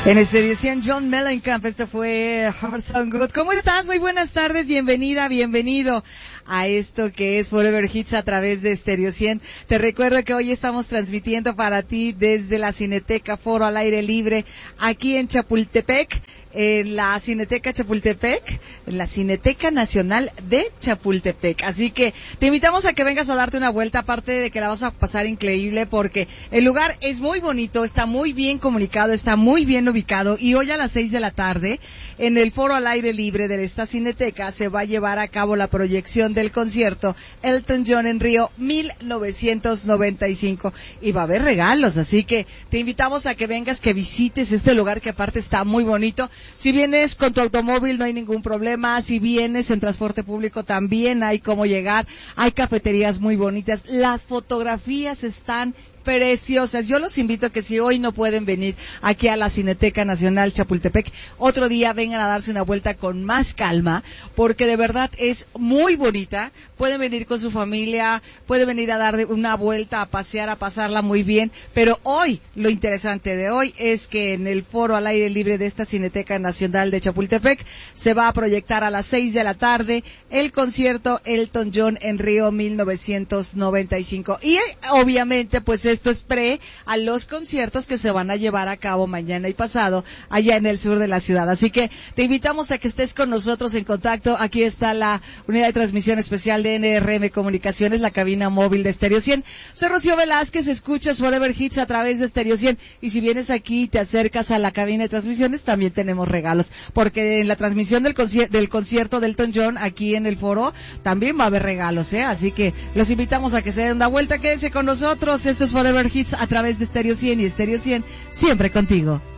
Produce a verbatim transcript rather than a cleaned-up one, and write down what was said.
En esta edición, John Mellencamp, esto fue Heart Sound Good. ¿Cómo estás? Muy buenas tardes, bienvenida, bienvenido a esto que es Forever Hits a través de Stereo cien. Te recuerdo que hoy estamos transmitiendo para ti desde la Cineteca Foro al aire libre, aquí en Chapultepec, en la Cineteca Chapultepec, en la Cineteca Nacional de Chapultepec. Así que te invitamos a que vengas a darte una vuelta, aparte de que la vas a pasar increíble, porque el lugar es muy bonito, está muy bien comunicado, está muy bien ubicado, y hoy a las seis de la tarde, en el Foro al aire libre de esta Cineteca, se va a llevar a cabo la proyección del concierto Elton John en Río mil novecientos noventa y cinco, y va a haber regalos, así que te invitamos a que vengas, que visites este lugar que aparte está muy bonito. Si vienes con tu automóvil no hay ningún problema, si vienes en transporte público también hay cómo llegar, hay cafeterías muy bonitas, las fotografías están preciosas. Yo los invito a que si hoy no pueden venir aquí a la Cineteca Nacional Chapultepec, otro día vengan a darse una vuelta con más calma, porque de verdad es muy bonita. Pueden venir con su familia, pueden venir a dar una vuelta, a pasear, a pasarla muy bien, pero hoy, lo interesante de hoy es que en el foro al aire libre de esta Cineteca Nacional de Chapultepec se va a proyectar a las seis de la tarde el concierto Elton John en Río mil novecientos noventa y cinco. Y eh, obviamente pues esto es pre a los conciertos que se van a llevar a cabo mañana y pasado allá en el sur de la ciudad. Así que te invitamos a que estés con nosotros en contacto. Aquí está la unidad de transmisión especial de N R M Comunicaciones, la cabina móvil de Stereo cien. Soy Rocío Velázquez, escuchas Forever Hits a través de Stereo cien, y si vienes aquí y te acercas a la cabina de transmisiones, también tenemos regalos, porque en la transmisión del, conci- del concierto de Elton John aquí en el foro también va a haber regalos, ¿eh? Así que los invitamos a que se den una vuelta, quédense con nosotros. Esto es Forever Hits a través de Stereo cien, y Stereo cien siempre contigo.